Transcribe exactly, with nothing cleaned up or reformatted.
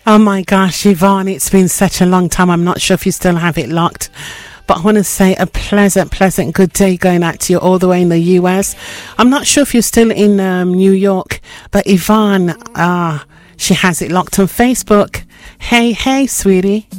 Oh my gosh, Yvonne, it's been such a long time. I'm not sure if you still have it locked. But I want to say a pleasant, pleasant good day going out to you all the way in the U S. I'm not sure if you're still in um, New York, but Yvonne, ah, she has it locked on Facebook. Hey, hey, sweetie.